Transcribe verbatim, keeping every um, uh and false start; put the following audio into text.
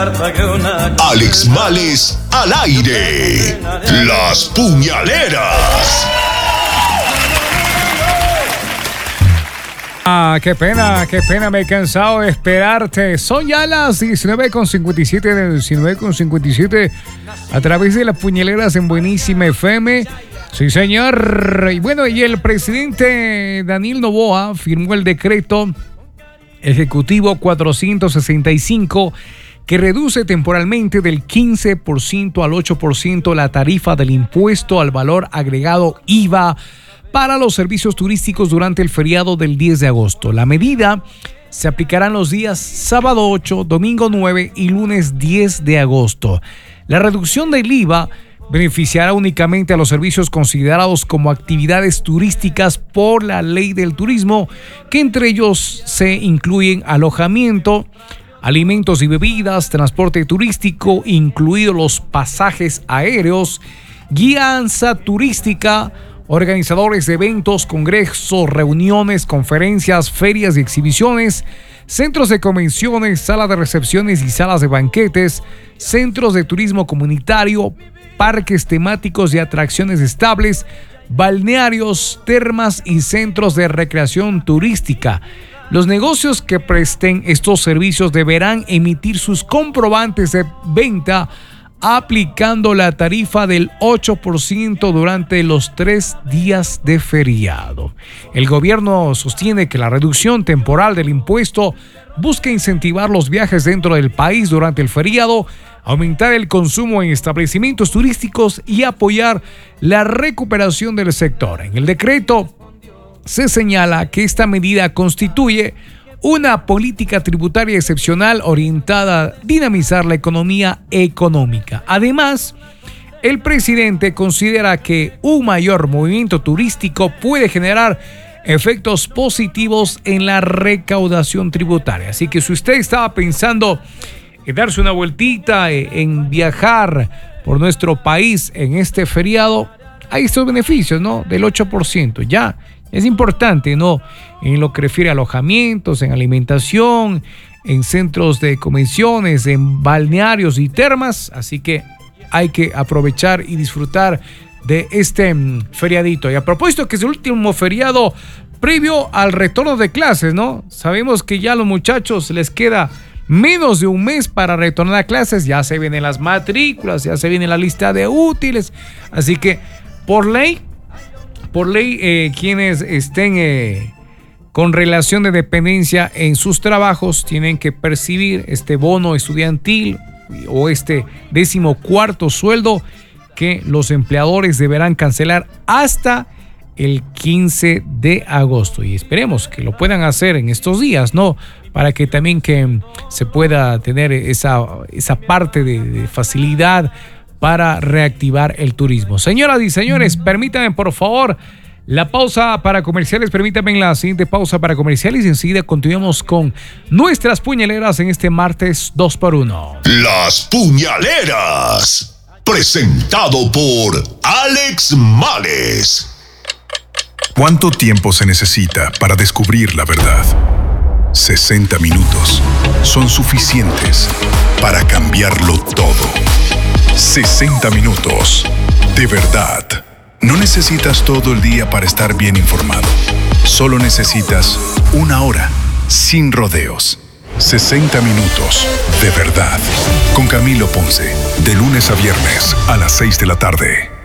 Alex Males al aire. Las puñaleras. Ah, qué pena, qué pena, me he cansado de esperarte. Son ya las diecinueve con cincuenta y siete, de diecinueve con cincuenta y siete a través de las puñaleras en Buenísima F M. Sí, señor. Y bueno, y el presidente Daniel Noboa firmó el decreto ejecutivo cuatrocientos sesenta y cinco que reduce temporalmente del quince por ciento al ocho por ciento la tarifa del impuesto al valor agregado I V A para los servicios turísticos durante el feriado del diez de agosto. La medida se aplicará los días sábado ocho, domingo nueve y lunes diez de agosto. La reducción del I V A beneficiará únicamente a los servicios considerados como actividades turísticas por la Ley del Turismo, que entre ellos se incluyen alojamiento, alimentos y bebidas, transporte turístico, incluidos los pasajes aéreos, guianza turística, organizadores de eventos, congresos, reuniones, conferencias, ferias y exhibiciones, centros de convenciones, salas de recepciones y salas de banquetes, centros de turismo comunitario, parques temáticos y atracciones estables, balnearios, termas y centros de recreación turística. Los negocios que presten estos servicios deberán emitir sus comprobantes de venta aplicando la tarifa del ocho por ciento durante los tres días de feriado. El gobierno sostiene que la reducción temporal del impuesto busca incentivar los viajes dentro del país durante el feriado, aumentar el consumo en establecimientos turísticos y apoyar la recuperación del sector. En el decreto se señala que esta medida constituye una política tributaria excepcional orientada a dinamizar la economía económica. Además, el presidente considera que un mayor movimiento turístico puede generar efectos positivos en la recaudación tributaria. Así que si usted estaba pensando en darse una vueltita, en viajar por nuestro país en este feriado, hay estos beneficios, ¿no? Del ocho por ciento. Ya es importante, ¿no? En lo que refiere a alojamientos, en alimentación, en centros de convenciones, en balnearios y termas. Así que hay que aprovechar y disfrutar de este um, feriadito. Y a propósito que es el último feriado previo al retorno de clases, ¿no? Sabemos que ya a los muchachos les queda menos de un mes para retornar a clases. Ya se vienen las matrículas, ya se viene la lista de útiles. Así que por ley, por ley, eh, quienes estén eh, con relación de dependencia en sus trabajos tienen que percibir este bono estudiantil o este décimo cuarto sueldo que los empleadores deberán cancelar hasta el quince de agosto. Y esperemos que lo puedan hacer en estos días, ¿no? Para que también que se pueda tener esa, esa parte de, de facilidad para reactivar el turismo. Señoras y señores, permítanme por favor la pausa para comerciales. Permítanme la siguiente pausa para comerciales y enseguida continuamos con nuestras puñaleras en este martes dos por uno. Las puñaleras, presentado por Alex Males. ¿Cuánto tiempo se necesita para descubrir la verdad? sesenta minutos son suficientes para cambiarlo todo. sesenta minutos de verdad. No necesitas todo el día para estar bien informado. Solo necesitas una hora sin rodeos. sesenta minutos de verdad. Con Camilo Ponce, de lunes a viernes a las seis de la tarde.